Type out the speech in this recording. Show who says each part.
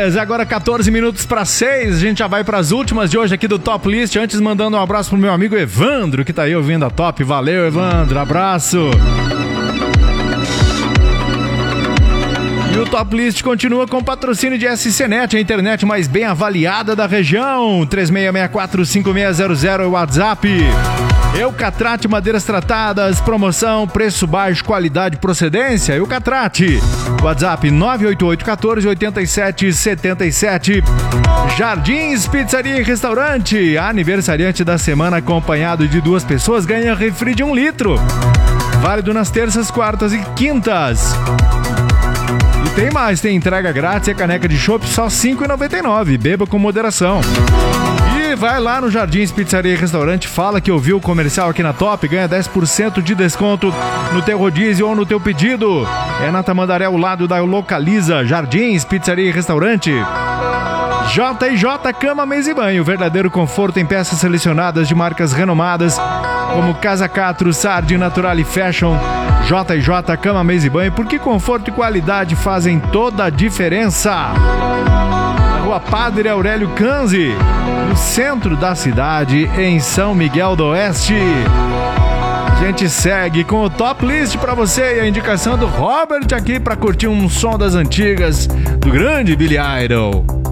Speaker 1: Beleza, agora 14 minutos para 6, a gente já vai para as últimas de hoje aqui do Top List. Antes, mandando um abraço pro meu amigo Evandro, que tá aí ouvindo a Top. Valeu, Evandro, abraço. E o Top List continua com patrocínio de SCNet, a internet mais bem avaliada da região. 3664-5600 é o WhatsApp. Eucatrate Madeiras Tratadas, promoção, preço baixo, qualidade, procedência. Eucatrate, WhatsApp 988-14-87-77. Jardins Pizzaria e Restaurante, aniversariante da semana acompanhado de 2 pessoas ganha refri de 1 litro. Válido nas terças, quartas e quintas. E tem mais, tem entrega grátis e a caneca de chopp só R$ 5,99. Beba com moderação. E vai lá no Jardins Pizzaria e Restaurante, fala que ouviu o comercial aqui na Top, ganha 10% de desconto no teu rodízio ou no teu pedido. É na Tamandaré, ao lado da Localiza. Jardins Pizzaria e Restaurante. J&J Cama, Mesa e Banho, verdadeiro conforto em peças selecionadas de marcas renomadas como Casa Catro, Sardi, Natural e Fashion. J&J Cama, Mesa e Banho, porque conforto e qualidade fazem toda a diferença. Na Rua Padre Aurélio Canzi, no centro da cidade, em São Miguel do Oeste. A gente segue com o Top List pra você e a indicação do Robert aqui pra curtir um som das antigas do grande Billy Idol.